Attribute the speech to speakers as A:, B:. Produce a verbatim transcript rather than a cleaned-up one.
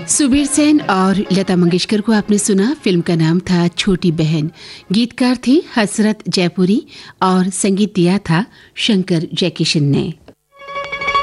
A: सुबीर सेन और लता मंगेशकर को आपने सुना। फिल्म का नाम था छोटी बहन। गीतकार थे हसरत जयपुरी और संगीत दिया था शंकर जयकिशन ने।